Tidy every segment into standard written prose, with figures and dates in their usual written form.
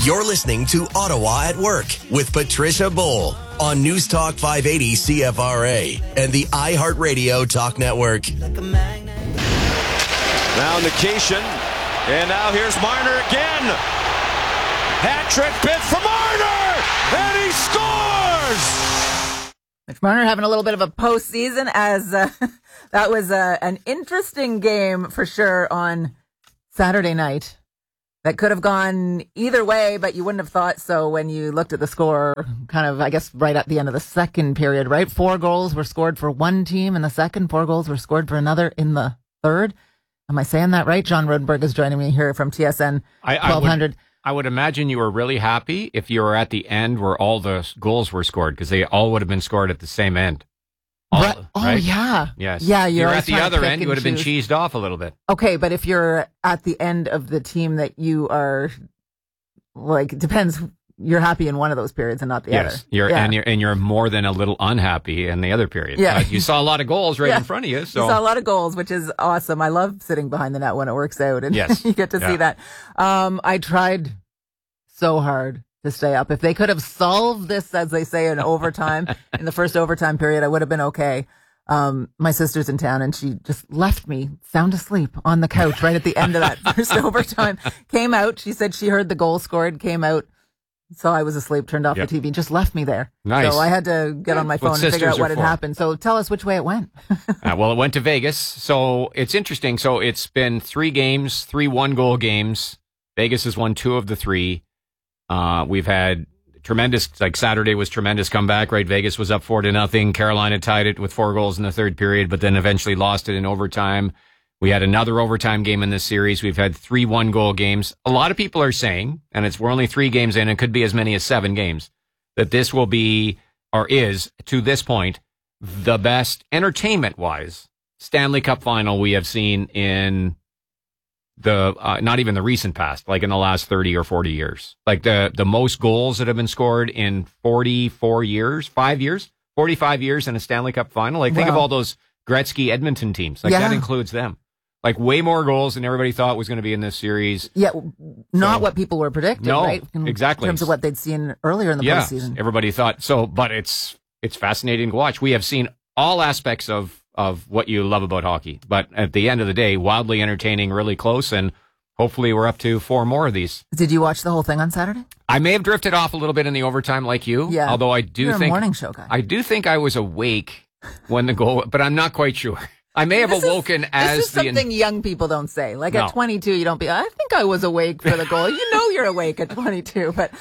You're listening to Ottawa at Work with Patricia Bowl on News Talk 580 CFRA and the iHeartRadio Talk Network. Now Nication, and now here's Marner again. Hat-trick pitch for Marner, and he scores! Mitch Marner having a little bit of a postseason as that was an interesting game for sure on Saturday night. That could have gone either way, but you wouldn't have thought so when you looked at the score kind of, I guess, right at the end of the second period, right? 4 goals were scored for one team in the second, 4 goals were scored for another in the third. Am I saying that right? John Rodenberg is joining me here from TSN 1200. I would imagine you were really happy if you were at the end where all the goals were scored, because they all would have been scored at the same end. Right? Yeah. Yes. Yeah, you're at the other end, you would have been cheesed off a little bit. Okay, but if you're at the end of the team that you are, like, it depends. You're happy in one of those periods and not the other. And you're more than a little unhappy in the other period. Yeah. You saw a lot of goals right in front of you. So. You saw a lot of goals, which is awesome. I love sitting behind the net when it works out, and you get to see that. I tried so hard to stay up. If they could have solved this, as they say, in overtime, in the first overtime period, I would have been okay. My sister's in town and she just left me sound asleep on the couch right at the end of that first overtime. Came out. She said she heard the goal scored, came out. So I was asleep, turned off the TV, just left me there. Nice. So I had to get on my phone and figure out what had happened. So tell us which way it went. Well, it went to Vegas. So it's interesting. So it's been 3 games, 3 1-goal games. Vegas has won 2 of the 3. We've had tremendous, like Saturday was tremendous comeback, right? Vegas was up 4-0. Carolina tied it with 4 goals in the third period, but then eventually lost it in overtime. We had another overtime game in this series. We've had 3 1-goal games. A lot of people are saying, and we're only 3 games in, and could be as many as 7 games, that this will be, or is, to this point, the best entertainment-wise Stanley Cup final we have seen in the not even the recent past, like in the last 30 or 40 years. Like the most goals that have been scored in 44 years, 45 years in a Stanley Cup final. Like think of all those Gretzky Edmonton teams. Like that includes them. Like way more goals than everybody thought was going to be in this series. Yeah, not what people were predicting, right? Exactly. In terms of what they'd seen earlier in the postseason. Everybody thought so, but it's fascinating to watch. We have seen all aspects of what you love about hockey. But at the end of the day, wildly entertaining, really close, and hopefully we're up to 4 more of these. Did you watch the whole thing on Saturday? I may have drifted off a little bit in the overtime like you. Yeah. Although I do You're think... a morning show guy. I do think I was awake when the goal... But I'm not quite sure. I may have awoken as this is something young people don't say. Like at 22, you don't be, I think I was awake for the goal. You know you're awake at 22. But,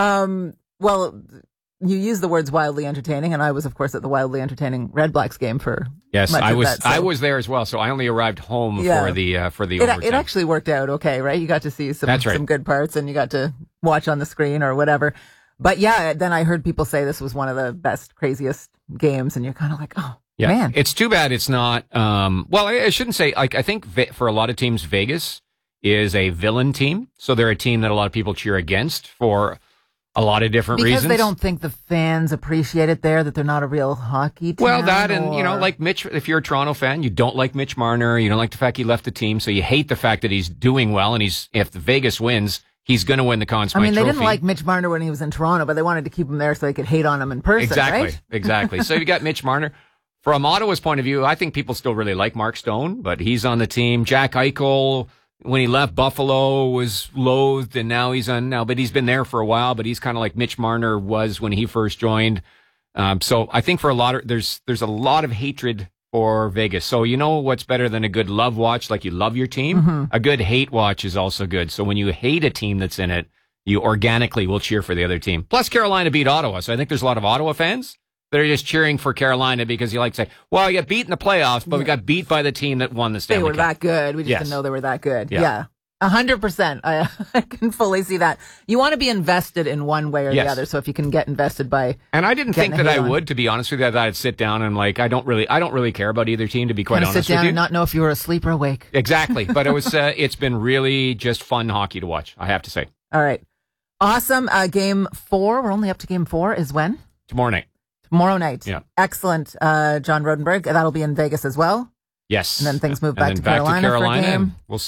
well... You used the words wildly entertaining, and I was, of course, at the wildly entertaining Red Blacks game for much I of was. that, so. I was there as well, so I only arrived home for the overtime. It actually worked out okay, right? You got to see some good parts, and you got to watch on the screen or whatever. But yeah, then I heard people say this was one of the best, craziest games, and you're kind of like, oh man, it's too bad it's not. Well, I shouldn't say. Like I think for a lot of teams, Vegas is a villain team, so they're a team that a lot of people cheer against for a lot of different reasons. Because they don't think the fans appreciate it there, that they're not a real hockey team. Well, that and, like Mitch, if you're a Toronto fan, you don't like Mitch Marner, you don't like the fact he left the team, so you hate the fact that he's doing well, and if Vegas wins, he's going to win the Conn Smythe Trophy. They didn't like Mitch Marner when he was in Toronto, but they wanted to keep him there so they could hate on him in person, right? Exactly. So you got Mitch Marner. From Ottawa's point of view, I think people still really like Mark Stone, but he's on the team. Jack Eichel, when he left Buffalo, was loathed, and now he's on now. But he's been there for a while. But he's kind of like Mitch Marner was when he first joined. So I think for a lot of there's a lot of hatred for Vegas. So you know what's better than a good love watch? Like you love your team. Mm-hmm. A good hate watch is also good. So when you hate a team that's in it, you organically will cheer for the other team. Plus Carolina beat Ottawa, so I think there's a lot of Ottawa fans that are just cheering for Carolina because you like to say, well, you got beat in the playoffs, but we got beat by the team that won the Stanley Cup. They were that good. We just didn't know they were that good. Yeah. 100%. I can fully see that. You want to be invested in one way or the other. So if you can get invested by, and I didn't think that I would, to be honest with you, that I'd sit down and like I don't really care about either team, to be quite honest with you. Sit down and not know if you were asleep or awake. Exactly, but it was it's been really just fun hockey to watch, I have to say. All right, awesome. Game 4. We're only up to game 4. Is when? Tomorrow night. Tomorrow night. Yeah. Excellent. John Rodenberg. That'll be in Vegas as well. Yes. And then things move back to Carolina for a game. We'll see.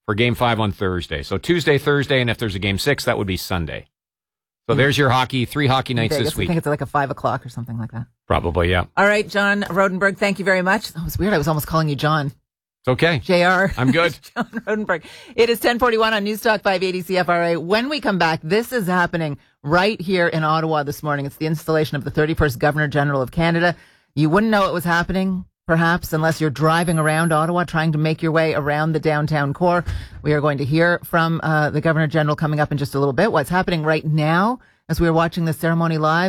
for Game 5 on Thursday. So Tuesday, Thursday, and if there's a Game 6, that would be Sunday. So there's your hockey, 3 hockey nights Vegas. this week. I think it's like a 5 o'clock or something like that. Probably, yeah. All right, John Rodenberg, thank you very much. That was weird. I was almost calling you John. It's okay. JR. I'm good. John Rodenberg. It is 10:41 on News Talk 580 CFRA. When we come back, this is happening right here in Ottawa this morning. It's the installation of the 31st Governor General of Canada. You wouldn't know it was happening, perhaps, unless you're driving around Ottawa, trying to make your way around the downtown core. We are going to hear from the Governor General coming up in just a little bit. What's happening right now as we're watching the ceremony live.